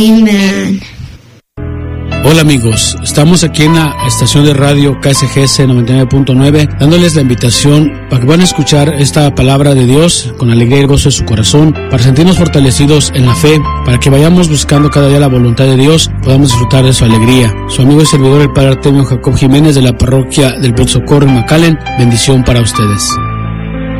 Amen. Hola amigos, estamos aquí en la estación de radio KSGS 99.9 dándoles la invitación para que puedan escuchar esta palabra de Dios con alegría y gozo de su corazón, para sentirnos fortalecidos en la fe, para que vayamos buscando cada día la voluntad de Dios, podamos disfrutar de su alegría. Su amigo y servidor el Padre Artemio Jacob Jiménez de la parroquia del Buen Socorro en McAllen, bendición para ustedes.